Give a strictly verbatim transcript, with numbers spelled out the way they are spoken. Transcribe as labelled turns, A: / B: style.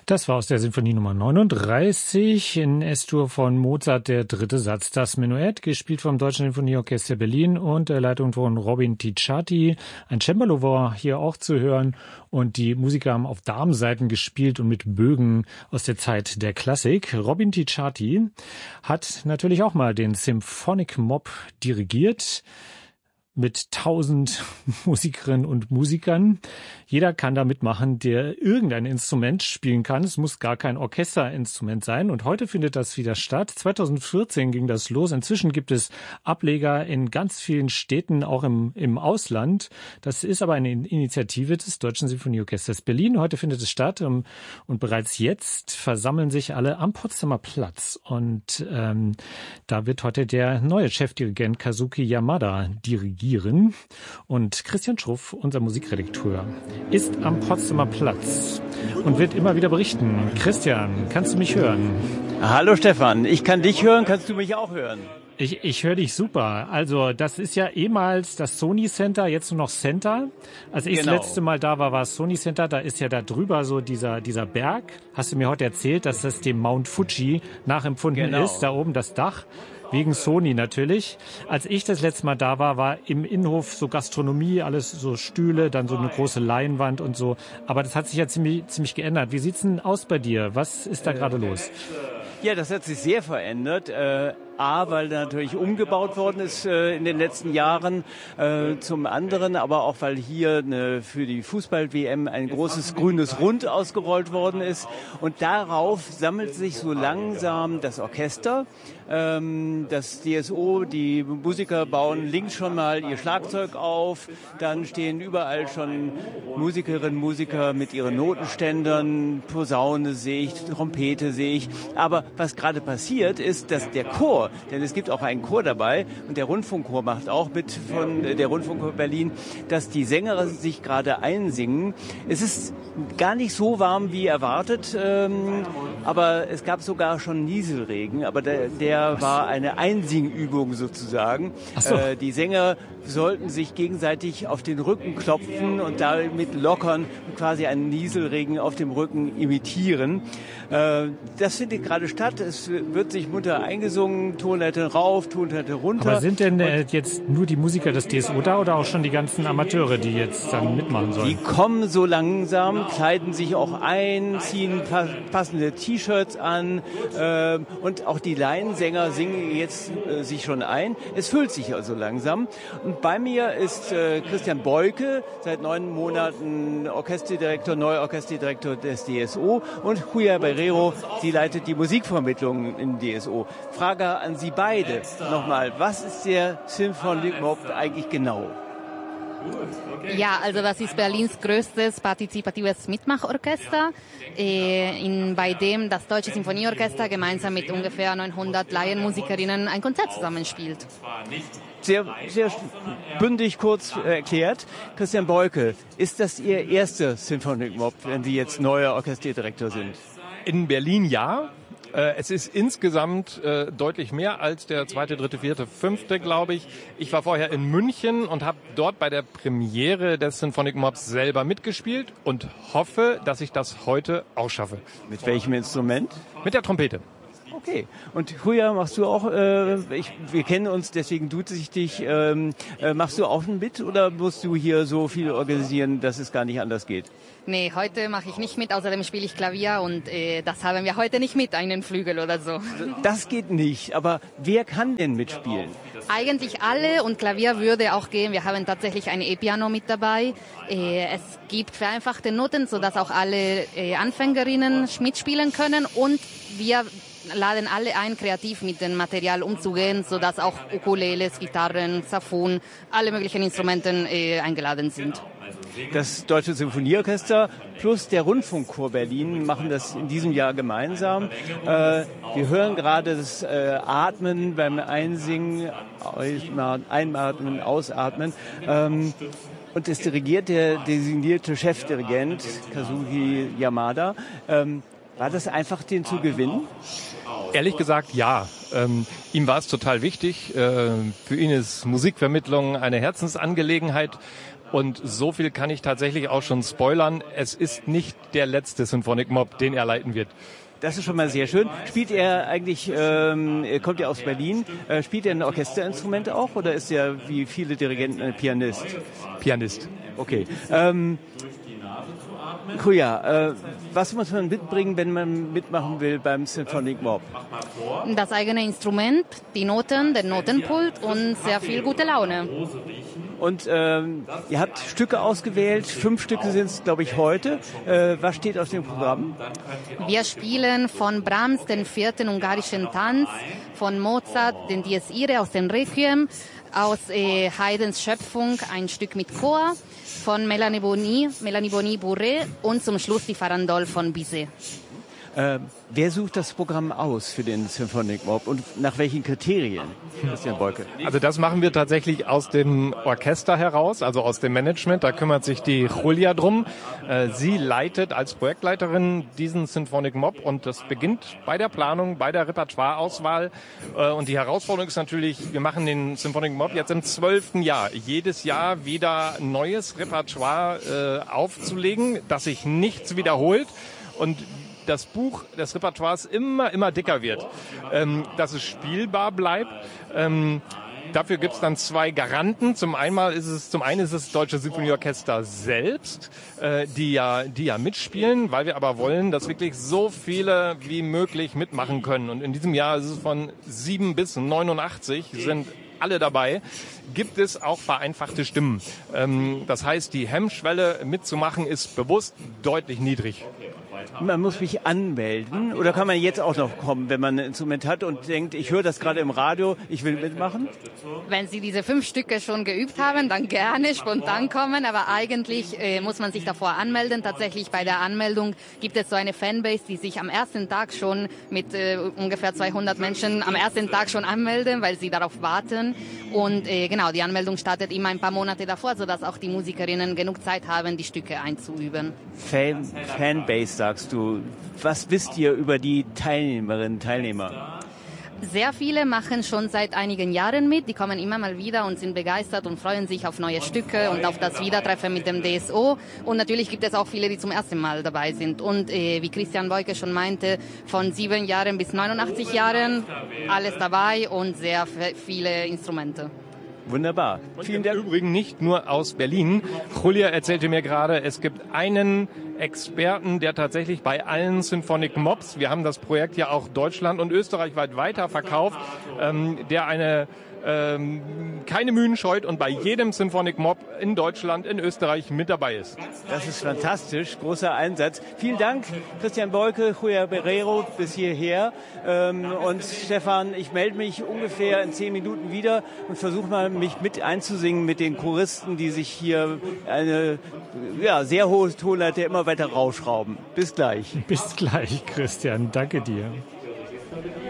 A: Das war aus der Sinfonie Nummer neununddreißig in S-Dur von Mozart, der dritte Satz. Das Menuett, gespielt vom Deutschen Sinfonieorchester Berlin und der Leitung von Robin Ticciati. Ein Cembalo war hier auch zu hören und die Musiker haben auf Damenseiten gespielt und mit Bögen aus der Zeit der Klassik. Robin Ticciati hat natürlich auch mal den Symphonic Mob dirigiert mit tausend Musikerinnen und Musikern. Jeder kann da mitmachen, der irgendein Instrument spielen kann. Es muss gar kein Orchesterinstrument sein. Und heute findet das wieder statt. zweitausendvierzehn ging das los. Inzwischen gibt es Ableger in ganz vielen Städten, auch im, im Ausland. Das ist aber eine Initiative des Deutschen Sinfonieorchesters Berlin. Heute findet es statt. Und bereits jetzt versammeln sich alle am Potsdamer Platz. Und ähm, da wird heute der neue Chefdirigent Kazuki Yamada dirigieren. Und Christian Schruff, unser Musikredakteur, ist am Potsdamer Platz und wird immer wieder berichten. Christian, kannst du mich hören?
B: Hallo Stefan, ich kann dich hören, kannst du mich auch hören?
A: Ich, ich höre dich super. Also das ist ja ehemals das Sony Center, jetzt nur noch Center. Als ich genau. das letzte Mal da war, war es Sony Center. Da ist ja da drüber so dieser dieser Berg. Hast du mir heute erzählt, dass das dem Mount Fuji nachempfunden genau. ist, da oben das Dach. Wegen Sony natürlich. Als ich das letzte Mal da war, war im Innenhof so Gastronomie, alles so Stühle, dann so eine große Leinwand und so. Aber das hat sich ja ziemlich, ziemlich geändert. Wie sieht's denn aus bei dir? Was ist da gerade los?
B: Ja, das hat sich sehr verändert. Äh, A, weil natürlich umgebaut worden ist äh, in den letzten Jahren. Äh, zum anderen aber auch, weil hier eine, für die Fußball-W M ein großes grünes Rund ausgerollt worden ist. Und darauf sammelt sich so langsam das Orchester. Ähm, das D S O, die Musiker bauen links schon mal ihr Schlagzeug auf. Dann stehen überall schon Musikerinnen und Musiker mit ihren Notenständern. Posaune sehe ich, Trompete sehe ich. Aber was gerade passiert ist, dass der Chor, denn es gibt auch einen Chor dabei und der Rundfunkchor macht auch mit von der Rundfunkchor Berlin, dass die Sänger sich gerade einsingen. Es ist gar nicht so warm wie erwartet, ähm, aber es gab sogar schon Nieselregen, aber der, der war eine Einsingübung sozusagen.
A: Ach so.
B: Äh, die Sänger sollten sich gegenseitig auf den Rücken klopfen und damit lockern und quasi einen Nieselregen auf dem Rücken imitieren. Äh, das findet gerade statt. Es wird sich munter eingesungen, Tonleiter rauf, Tonleiter runter.
A: Aber sind denn äh, jetzt nur die Musiker des D S O da oder auch schon die ganzen Amateure, die jetzt dann mitmachen sollen?
B: Die kommen so langsam, kleiden sich auch ein, ziehen pa- passende T-Shirts an äh, und auch die Laiensänger singen jetzt äh, sich schon ein. Es füllt sich also langsam. Und bei mir ist äh, Christian Beuke, seit neun Monaten Orchesterdirektor, neuer Orchesterdirektor des D S O, und Julia Barrero, sie leitet die Musikvermittlung im D S O. Frage an Sie beide nochmal, was ist der Symphonic Mob eigentlich genau?
C: Ja, also das ist Berlins größtes partizipatives Mitmachorchester, äh, in, bei dem das Deutsche Sinfonieorchester gemeinsam mit ungefähr neunhundert Laienmusikerinnen ein Konzert zusammenspielt.
B: Sehr, sehr bündig kurz erklärt. Christian Beuke, ist das Ihr erster Symphonic Mob, wenn Sie jetzt neuer Orchesterdirektor sind?
D: In Berlin ja. Es ist insgesamt äh, deutlich mehr als der zweite, dritte, vierte, fünfte, glaube ich. Ich war vorher in München und habe dort bei der Premiere des Symphonic Mobs selber mitgespielt und hoffe, dass ich das heute auch schaffe.
B: Mit welchem Instrument?
D: Mit der Trompete.
B: Okay. Und Julia, machst du auch, äh, ich, wir kennen uns, deswegen duze ich dich, ähm, äh, machst du auch mit oder musst du hier so viel organisieren, dass es gar nicht anders geht?
C: Nee, heute mache ich nicht mit, außerdem spiele ich Klavier und äh, das haben wir heute nicht mit, einen Flügel oder so.
B: Das geht nicht, aber wer kann denn mitspielen?
C: Eigentlich alle, und Klavier würde auch gehen. Wir haben tatsächlich ein E-Piano mit dabei. Äh, es gibt vereinfachte Noten, sodass auch alle äh, Anfängerinnen mitspielen können, und wir laden alle ein, kreativ mit dem Material umzugehen, sodass auch Ukuleles, Gitarren, Saxophon, alle möglichen Instrumente äh, eingeladen sind.
B: Das Deutsche Sinfonieorchester plus der Rundfunkchor Berlin machen das in diesem Jahr gemeinsam. Äh, wir hören gerade das äh, Atmen beim Einsingen, Einatmen, Ausatmen. Ähm, und es dirigiert der designierte Chefdirigent Kazuki Yamada. Ähm, war das einfach, den zu gewinnen?
D: Ehrlich gesagt, ja. Ähm, ihm war es total wichtig. Äh, für ihn ist Musikvermittlung eine Herzensangelegenheit. Und so viel kann ich tatsächlich auch schon spoilern. Es ist nicht der letzte Symphonic Mob, den er leiten wird.
B: Das ist schon mal sehr schön. Spielt er eigentlich, ähm, er kommt ja aus Berlin, äh, spielt er ein Orchesterinstrument auch oder ist er wie viele Dirigenten ein Pianist?
D: Pianist.
B: Okay. Ähm, Julia, äh, was muss man mitbringen, wenn man mitmachen will beim Symphonic Mob?
C: Das eigene Instrument, die Noten, den Notenpult und sehr viel gute Laune.
B: Und ähm, ihr habt Stücke ausgewählt, fünf Stücke sind es, glaube ich, heute. Äh, was steht auf dem Programm?
C: Wir spielen von Brahms den vierten ungarischen Tanz, von Mozart den Dies Irae aus dem Requiem, aus äh, Haydns Schöpfung ein Stück mit Chor, von Melanie Boni, Melanie Boni Bourré und zum Schluss die Farandole von Bizet.
B: Äh, wer sucht das Programm aus für den Symphonic Mob und nach welchen Kriterien, Christian Boyke?
D: Also das machen wir tatsächlich aus dem Orchester heraus, also aus dem Management. Da kümmert sich die Julia drum. Äh, sie leitet als Projektleiterin diesen Symphonic Mob und das beginnt bei der Planung, bei der Repertoireauswahl. Äh, und die Herausforderung ist natürlich, wir machen den Symphonic Mob jetzt im zwölften Jahr. Jedes Jahr wieder neues Repertoire äh, aufzulegen, dass sich nichts wiederholt und das Buch des Repertoires immer, immer dicker wird, ähm, dass es spielbar bleibt. Ähm, dafür gibt es dann zwei Garanten. Zum einen ist es, zum einen ist es das Deutsche Symphonieorchester selbst, äh, die ja, die ja mitspielen, weil wir aber wollen, dass wirklich so viele wie möglich mitmachen können. Und in diesem Jahr ist es von sieben bis neunundachtzig sind alle dabei, gibt es auch vereinfachte Stimmen. Ähm, das heißt, die Hemmschwelle mitzumachen ist bewusst deutlich niedrig.
B: Man muss mich anmelden oder kann man jetzt auch noch kommen, wenn man ein Instrument hat und denkt, ich höre das gerade im Radio, ich will mitmachen?
C: Wenn Sie diese fünf Stücke schon geübt haben, dann gerne spontan kommen, aber eigentlich äh, muss man sich davor anmelden. Tatsächlich bei der Anmeldung gibt es so eine Fanbase, die sich am ersten Tag schon mit äh, ungefähr zweihundert Menschen am ersten Tag schon anmelden, weil sie darauf warten. Und äh, genau, die Anmeldung startet immer ein paar Monate davor, sodass auch die Musikerinnen genug Zeit haben, die Stücke einzuüben.
B: Fan, Fanbase, sagst du. Was wisst ihr über die Teilnehmerinnen und Teilnehmer?
C: Sehr viele machen schon seit einigen Jahren mit. Die kommen immer mal wieder und sind begeistert und freuen sich auf neue Stücke und auf das Wiedertreffen mit dem D S O. Und natürlich gibt es auch viele, die zum ersten Mal dabei sind. Und äh, wie Christian Boyke schon meinte, von sieben Jahren bis neunundachtzig Jahren alles dabei und sehr viele Instrumente.
B: Wunderbar.
D: Und Vielen Dank. Im Übrigen nicht nur aus Berlin. Julia erzählte mir gerade, es gibt einen Experten, der tatsächlich bei allen Symphonic Mobs, wir haben das Projekt ja auch Deutschland und Österreich weit weiterverkauft, ähm, der eine ähm, keine Mühen scheut und bei jedem Symphonic Mob in Deutschland, in Österreich mit dabei ist.
B: Das ist fantastisch, großer Einsatz. Vielen Dank, Christian Boyke, Julia Barrero bis hierher. Ähm, und Stefan, ich melde mich ungefähr in zehn Minuten wieder und versuche mal, mich mit einzusingen mit den Choristen, die sich hier eine ja, sehr hohe Tonleiter immer weiter rausschrauben. Bis gleich.
A: Bis gleich, Christian. Danke dir.